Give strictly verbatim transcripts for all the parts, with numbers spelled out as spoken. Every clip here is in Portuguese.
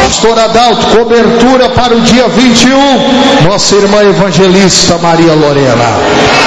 Pastor Adalto, cobertura para o dia vinte e um. Nossa irmã evangelista Maria Lorena.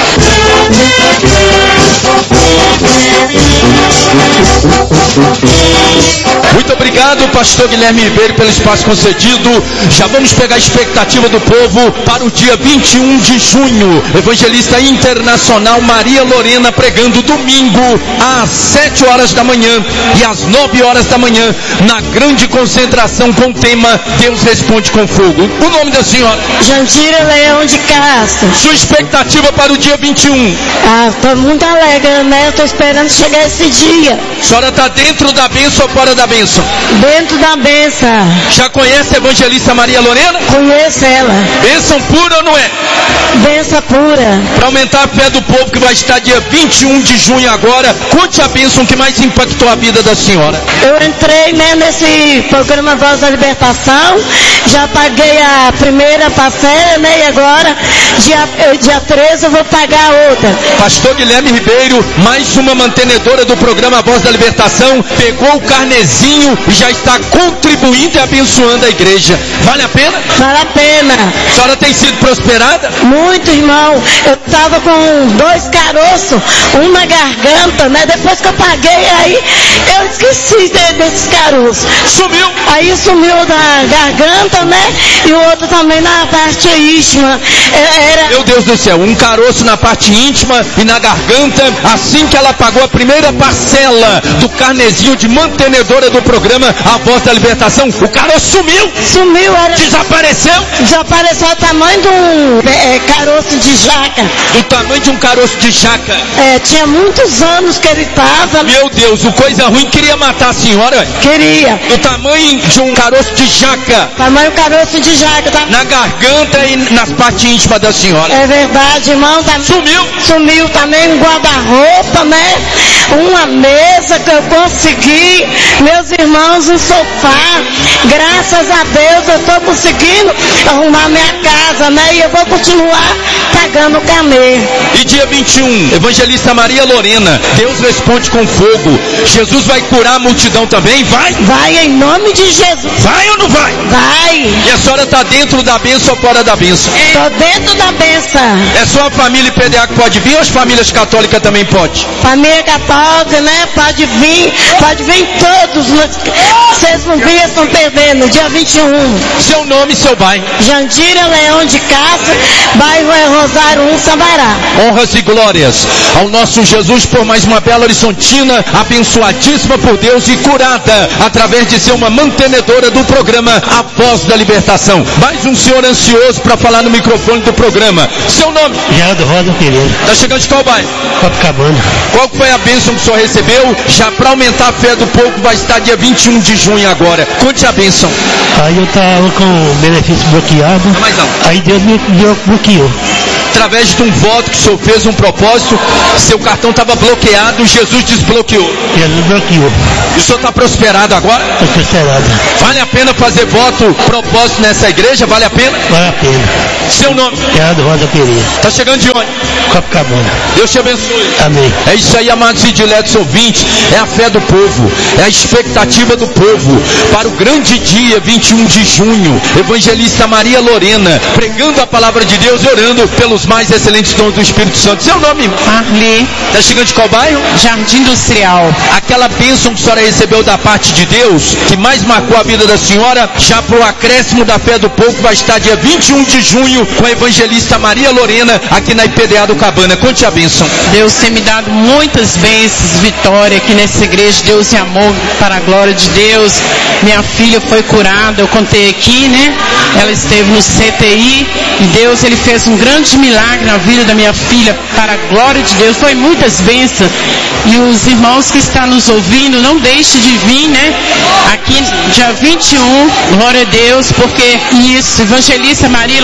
Muito obrigado, pastor Guilherme Ribeiro, pelo espaço concedido. Já vamos pegar a expectativa do povo para o dia vinte e um de junho. Evangelista internacional Maria Lorena pregando domingo às sete horas da manhã e às nove horas da manhã na grande concentração com o tema Deus Responde com Fogo. O nome da senhora? Jandira Leão de Castro. Sua expectativa para o dia vinte e um? Ah, estou muito alegre, né? Estou esperando chegar esse dia. A senhora está dentro da bênção ou fora da bênção? Dentro da bênção. Já conhece a evangelista Maria Lorena? Conheço ela. Bênção pura ou não é? Bênção pura. Para aumentar a fé do povo que vai estar dia vinte e um de junho agora, conte a bênção que mais impactou a vida da senhora. Eu entrei, né, nesse programa Voz da Libertação, já paguei a primeira parcela, né, e agora, dia, dia treze eu vou pagar a outra. Pastor Guilherme Ribeiro, mais uma mantenedora do programa Voz da Libertação, pegou o carnezinho e já está contribuindo e abençoando a igreja. Vale a pena? Vale a pena. A senhora tem sido prosperada? Muito, irmão. Eu estava com dois caroços, um na garganta, né? Depois que eu paguei, aí eu esqueci de, desses caroços. Sumiu? Aí sumiu da garganta, né? E o outro também na parte íntima. Era... Meu Deus do céu, um caroço na parte íntima e na garganta. Assim que ela pagou a primeira parcela do carnezinho de mantenedora do programa A Voz da Libertação, o caroço sumiu. Sumiu, era... Desapareceu? Desapareceu o tamanho de um é, caroço de jaca. Do tamanho de um caroço de jaca? É, tinha muitos anos que ele estava. Meu Deus, o coisa ruim queria matar a senhora? Queria. Do tamanho de um caroço de jaca? Tamanho caroço de jaca. Tá... Na garganta e nas partes íntimas da senhora? É verdade, irmão. Tá... Sumiu? Sumiu também um guarda-roupa, né? Uma mesa que eu consegui. Meus irmãos, um sofá. Graças a Deus eu estou conseguindo arrumar minha casa, né? E eu vou continuar pagando o carnê. E dia vinte e um, evangelista Maria Lorena, Deus Responde com Fogo. Jesus vai curar a multidão também? Vai? Vai em nome de Jesus. Vai ou não vai? Vai. E a senhora está dentro da bênção ou fora da bênção? Estou dentro da bênção. É só a família I P D A que pode vir ou as famílias católicas também pode? Família católica, né? Pode vir, pode vir todos. Vocês não viram, estão perdendo. Dia vinte e um. Seu nome e seu bairro? Jandira Leão de Castro, bairro é Rosário um, Sabará. Honras e glórias ao nosso Jesus por mais uma bela horizontina, abençoadíssima por Deus e curada através de ser uma mantenedora do programa A Voz da Libertação. Mais um senhor ansioso para falar no microfone do programa. Seu nome? Geraldo Rosa Pereira. Está chegando de qual bairro? Copacabana. Qual foi a bênção que o senhor recebeu? Já para aumentar a fé do povo, vai estar dia vinte e um de junho agora. Conte a bênção. Aí eu estava com o benefício bloqueado. Não, mais não. Aí Deus me deu, bloqueou. Através de um voto que o senhor fez, um propósito, seu cartão estava bloqueado, Jesus desbloqueou. Jesus bloqueou. E o senhor está prosperado agora? Estou prosperado. Vale a pena fazer voto, propósito nessa igreja? Vale a pena? Vale a pena. Seu nome? Geraldo Rosa Pereira. Está chegando de onde? Copacabana. Deus te abençoe. Amém. É isso aí, amados e diletos ouvintes. É a fé do povo, é a expectativa do povo para o grande dia vinte e um de junho. Evangelista Maria Lorena pregando a palavra de Deus e orando pelos mais excelentes dons do Espírito Santo. Seu nome? Arli. Está chegando de qual bairro? Jardim Industrial. Aquela bênção que a senhora recebeu da parte de Deus, que mais marcou a vida da senhora, já para o acréscimo da fé do povo, vai estar dia vinte e um de junho com a evangelista Maria Lorena aqui na I P D A do Cabana. Conte a bênção. Deus tem me dado muitas bênçãos, vitória aqui nessa igreja. Deus e amor para a glória de Deus. Minha filha foi curada, eu contei aqui, né? Ela esteve no C T I e Deus, ele fez um grande milagre na vida da minha filha para a glória de Deus. Foi muitas bênçãos. E os irmãos que estão nos ouvindo, não deixe de vir, né? Aqui dia vinte e um, glória a Deus, porque isso, evangelista Maria Lorena vai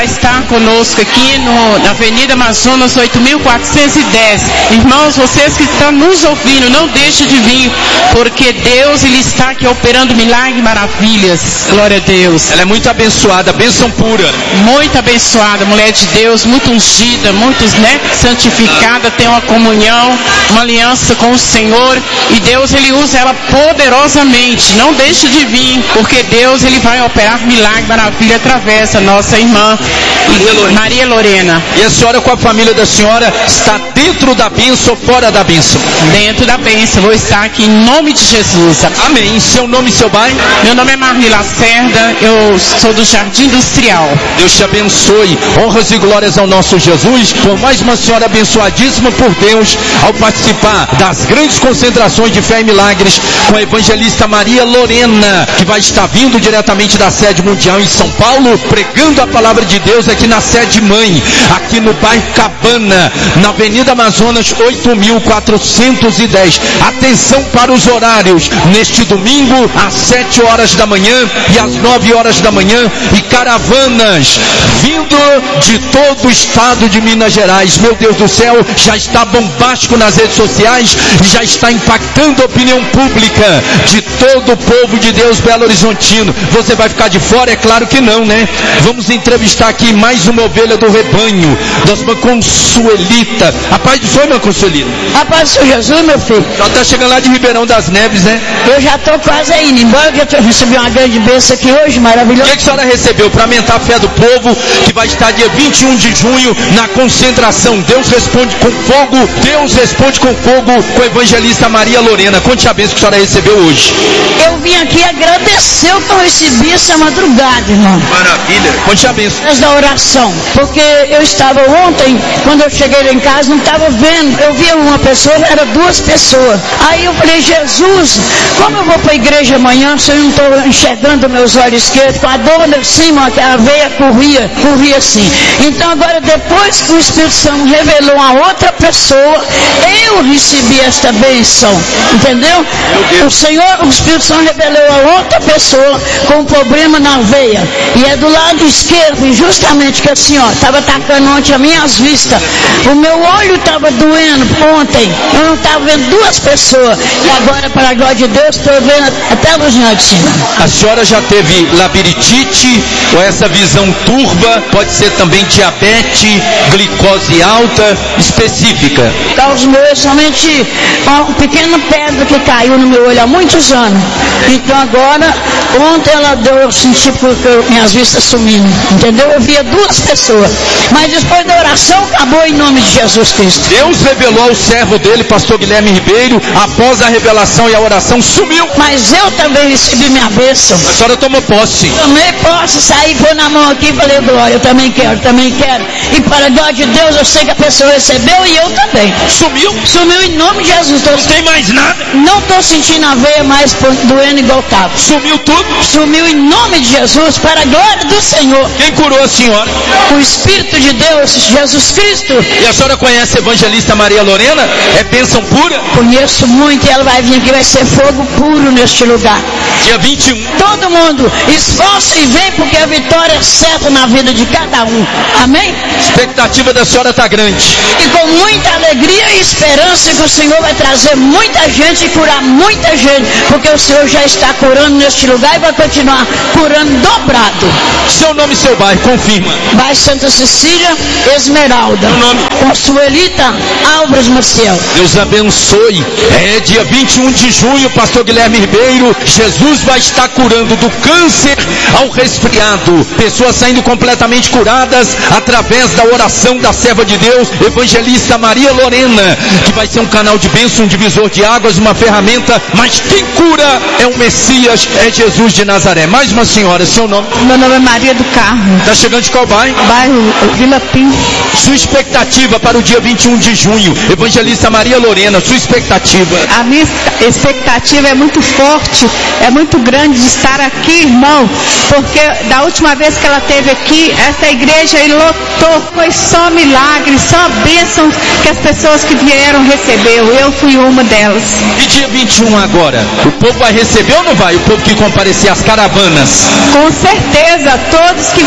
estar conosco aqui no, na Avenida Amazonas oito mil quatrocentos e dez. Irmãos, vocês que estão nos ouvindo, não deixem de vir, porque Deus, Ele está aqui operando milagres e maravilhas. Glória a Deus. Ela é muito abençoada, bênção pura. Muito abençoada, mulher de Deus, muito ungida, muito, né, santificada, tem uma comunhão, uma aliança com o Senhor, e Deus, Ele usa ela poderosamente. Não deixe de vir, porque Deus, Ele vai operar milagre e maravilha através da nossa irmã Maria Lorena. Maria Lorena. E a senhora, com a família da senhora, está dentro da bênção ou fora da bênção? Dentro da bênção, vou estar aqui em nome de Jesus. Amém. Seu nome e seu bairro? Meu nome é Marli Lacerda, eu sou do Jardim Industrial. Deus te abençoe, honras e glórias ao nosso Jesus, por mais uma senhora abençoadíssima por Deus, ao participar das grandes concentrações de fé e milagres com a evangelista Maria Lorena, que vai estar vindo diretamente da sede mundial em São Paulo, pregando a palavra de Deus aqui na sede mãe, aqui no bairro Cabana, na Avenida Amazonas oito mil quatrocentos e dez. Atenção para os horários, neste domingo às sete horas da manhã e às nove horas da manhã, e caravanas vindo de todo o estado de Minas Gerais. Meu Deus do céu, já está bombástico nas redes sociais e já está impactando a opinião pública de todo o povo de Deus Belo Horizontino. Você vai ficar de fora? É claro que não, né? Vamos entrevistar aqui mais uma ovelha do rebanho, da irmã Consuelita. A paz do Senhor, irmã Consuelita. A paz do Senhor Jesus, meu filho. Ela está chegando lá de Ribeirão das Neves, né? Eu já estou quase indo embora, que eu recebi uma grande bênção aqui hoje, O maravilhoso. que, que a senhora recebeu para aumentar a fé do povo, que vai estar dia vinte e um de junho na concentração? Deus responde com fogo, Deus responde com fogo, com a evangelista Maria Lorena. Conte a bênção que a senhora recebeu hoje. Eu vim aqui agradecer o que eu recebi essa madrugada, irmão. Maravilha. Conte a bênção. Através da oração, porque eu estava ontem, quando eu cheguei lá em casa, não estava vendo, eu via uma pessoa, era duas pessoas. Aí eu falei, Jesus, como eu vou para a igreja amanhã, se eu não estou enxergando meus olhos esquerdos, com a dor acima, que a veia corria, corria assim. Então agora, depois que o Espírito Santo revelou a outra pessoa, eu recebi esta bênção, entendeu? O Senhor, o Espírito Santo revelou a outra pessoa com um problema na veia, e é do lado esquerdo, e justamente que assim, ó, estava atacando ontem as minhas vistas, o meu olho estava doendo ontem, eu não estava vendo duas pessoas, e agora, para a glória de Deus, estou vendo até a luzinha de cima. A senhora já teve labirintite, ou essa visão turva, pode ser também diabetes, glicose alta, específica? Os meus, somente uma pequena pedra que caiu no meu olho há muitos anos. Então agora, ontem ela deu, eu senti porque eu, minhas vistas sumindo, entendeu? Eu via duas pessoas, mas depois da oração acabou em nome de Jesus Cristo. Deus revelou ao servo dele, pastor Guilherme Ribeiro, após a revelação e a oração, sumiu. Mas eu também recebi minha bênção. A senhora tomou posse. Também posso sair, pôr na mão aqui e falei, glória, eu também quero, também quero. E para a glória de Deus, eu sei que a pessoa recebeu e eu também. Sumiu? Sumiu em nome de Jesus. Tô... Não tem mais nada. Não estou sentindo a veia mais doendo igual estava. Sumiu tudo? Sumiu em nome de Jesus, para a glória do Senhor. Quem curou a senhora? O Espírito de Deus, Jesus Cristo. E a senhora conhece a evangelista Maria Lorena? É bênção pura? Conheço muito, e ela vai vir aqui, vai ser fogo puro neste lugar. Dia vinte e um. Todo mundo, esforça e vem, porque a vitória é certa na vida de cada um. Amém? A expectativa da senhora está grande. E com muita alegria e esperança que o Senhor vai trazer muita gente e curar muita gente, porque o Senhor já está curando neste lugar e vai continuar curando dobrado. Seu nome e seu bairro, confirma. Bairro Santa Cecília, Esmeralda. Seu nome? Consuelita Álvares Maciel. Deus abençoe. É dia vinte e um de junho, pastor Guilherme Ribeiro. Jesus vai estar curando do câncer ao resfriado. Pessoas saindo completamente curadas através da oração da serva de Deus, evangelista Maria Lorena, que vai ser um canal de bênção, um divisor de águas, uma ferramenta, mas quem cura é o Messias, é Jesus de Nazaré. Mais uma senhora, seu nome? Meu nome é Maria do Carmo, Está chegando de qual bairro? bairro Vila Pinto. Sua expectativa para o dia vinte e um de junho, evangelista Maria Lorena, sua expectativa? A minha expectativa é muito forte, é muito grande de estar aqui, irmão, porque da última vez que ela esteve aqui, essa igreja lotou, foi só milagres, só bênçãos que as pessoas que vieram recebeu. Eu fui uma delas. E dia vinte e um agora, o povo vai receber ou não vai? O povo que comparecer às caravanas? Com certeza, todos que vierem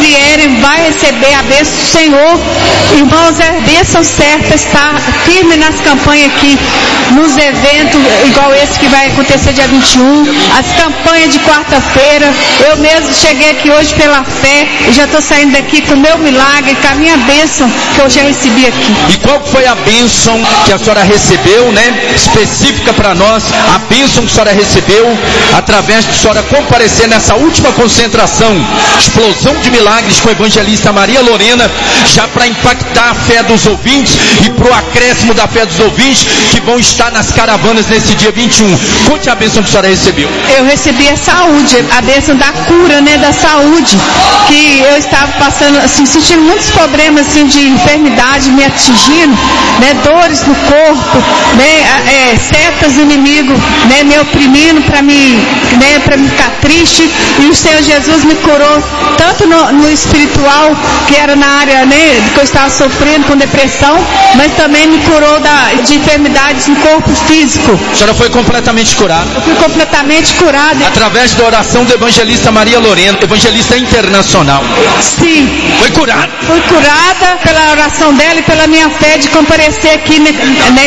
também vai receber a bênção do Senhor. Irmãos, é bênção certa estar firme nas campanhas aqui, nos eventos igual esse que vai acontecer dia vinte e um, as campanhas de quarta-feira. Eu mesmo cheguei aqui hoje pela fé e já estou saindo daqui com o meu milagre, com a minha bênção que eu já recebi aqui. E qual foi a bênção que a senhora recebeu, né? Específica para nós, a bênção que a senhora recebeu através de a senhora comparecer nessa última concentração, explosão de milagres com a evangelista Maria Lorena, já para impactar a fé dos ouvintes e para o acréscimo da fé dos ouvintes que vão estar nas caravanas nesse dia vinte e um. Conte a bênção que a senhora recebeu. Eu recebi a saúde, a bênção da cura, né, da saúde, que eu estava passando, assim, sentindo muitos problemas, assim, de enfermidade me atingindo, né, dores no corpo, né, é, setas do inimigo, né, me oprimindo para me, né, para me ficar triste, e o Senhor Jesus me curou tanto no, no espiritual, que era na área, né, que eu estava sofrendo com depressão, mas também me curou da, de enfermidades no corpo físico. A senhora foi completamente curada. Eu fui completamente curada. Através da oração do evangelista Maria Lorena, evangelista internacional. Sim. Foi curada. Fui curada pela oração dela e pela minha fé de comparecer aqui, né,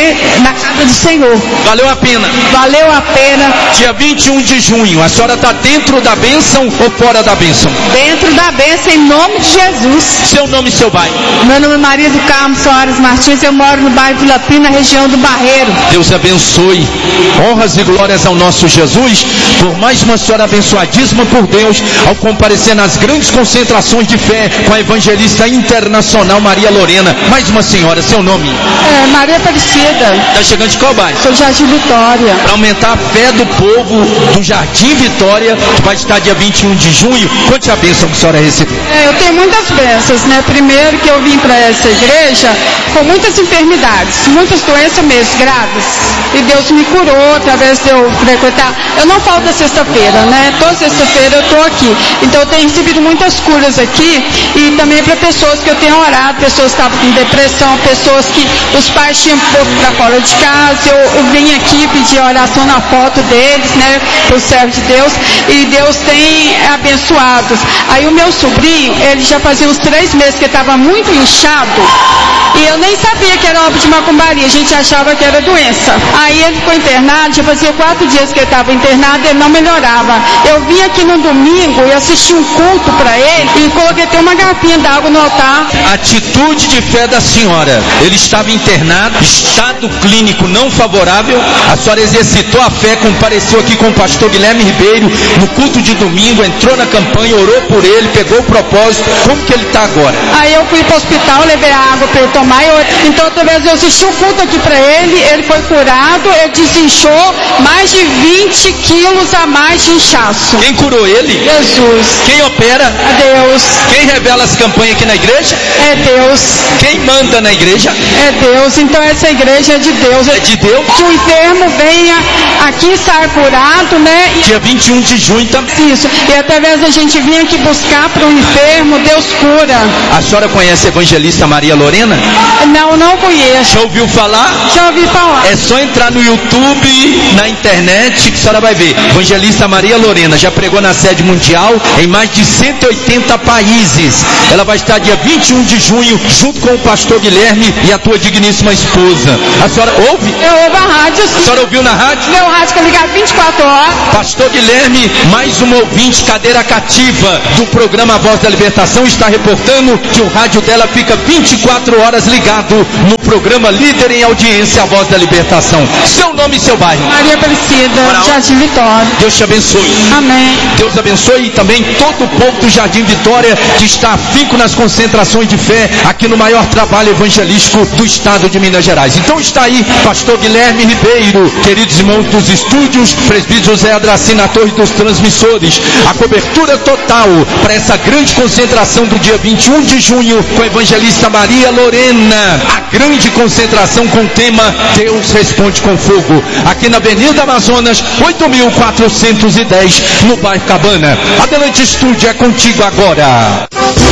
na casa do Senhor. Valeu a pena. Valeu a pena. Dia vinte e um de junho, a senhora está dentro da bênção ou fora da bênção? Dentro da bênção, em nome de Jesus. Seu nome e seu bairro? Meu nome é Maria do Carmo Soares Martins, eu moro no bairro Vila Pina, região do Barreiro. Deus abençoe. Honras e glórias ao nosso Jesus, por mais uma senhora abençoadíssima por Deus, ao comparecer nas grandes concentrações de fé com a evangelista internacional Maria Lorena. Mais uma senhora, seu nome? É, Maria Aparecida. Está chegando de qual bairro? Sou Jardim Vitória. Para aumentar a fé do povo do Jardim Vitória, que vai estar dia vinte e um de junho, conte a bênção que a senhora recebeu. É, eu tenho muitas bênçãos, né? Primeiro que eu vim para essa igreja com muitas enfermidades, muitas doenças mesmo, graves. E Deus me curou através de eu frequentar. Eu não falto a sexta-feira, né? Toda sexta-feira eu estou aqui. Então eu tenho recebido muitas curas aqui e também para pessoas que eu tenho orado, pessoas que estavam com depressão, pessoas que os pais tinham pouco para fora de casa. Eu, eu vim aqui pedir oração na foto deles, né? Para o servo de Deus. E Deus tem abençoado. Aí o meu sobrinho, ele já fazia uns três meses que ele estava muito inchado. E eu nem sabia que era obra de macumbaria, a gente achava que era doença. Aí ele ficou internado, já fazia quatro dias que ele estava internado e ele não melhorava. Eu vim aqui no domingo e assisti um culto para ele e coloquei até uma garrafinha d'água no altar. Atitude de fé da senhora. Ele estava internado, estado clínico não favorável. A senhora exercitou a fé, compareceu aqui com o pastor Guilherme Ribeiro no culto de domingo, entrou na campanha, orou por ele, pegou o propósito. Como que ele está agora? Aí eu fui para o hospital, levei a água para ele tomar. Eu, então, outra vez eu assisti um culto aqui para ele, ele foi curado, ele desinchou mais de vinte quilos a mais de inchaço. Quem curou ele? Jesus. Quem opera? É Deus. Quem revela as campanhas aqui na igreja? É Deus. Quem manda na igreja? É Deus. Então essa igreja é de Deus. É de Deus? Que o enfermo venha aqui e saia curado, né? Dia vinte e um de junho também. Isso. E através da gente vir aqui buscar para o enfermo, Deus cura. A senhora conhece a evangelista Maria Lorena? Não, não conheço. Já ouviu falar? Já ouvi falar. É só entrar no YouTube, na internet, que a senhora vai ver. Evangelista Maria Lorena já pregou na sede mundial em mais de cento e oitenta países. Ela vai estar dia vinte e um de junho, junto com o pastor Guilherme e a tua digníssima esposa. A senhora ouve? Eu ouvo a rádio, sim. A senhora ouviu na rádio? Meu rádio fica ligado vinte e quatro horas. Pastor Guilherme, mais uma ouvinte cadeira cativa do programa Voz da Libertação, está reportando que o rádio dela fica vinte e quatro horas ligado no programa Líder em Audiência, a Voz da Libertação. Seu nome e seu bairro? Maria Aparecida, Jardim Vitória. Deus te abençoe. Amém. Deus abençoe e também todo o povo do Jardim Vitória que está afinco nas concentrações de fé aqui no maior trabalho evangelístico do estado de Minas Gerais. Então está aí pastor Guilherme Ribeiro, queridos irmãos dos estúdios, presbítero José Adraci na torre dos transmissores, a cobertura total para essa grande concentração do dia vinte e um de junho com a evangelista Maria Lorena, a grande concentração com o tema Deus Responde com Fogo, aqui na Avenida Amazonas, oito mil quatrocentos e dez, no bairro Cabana. Adelante, estúdio, é contigo agora.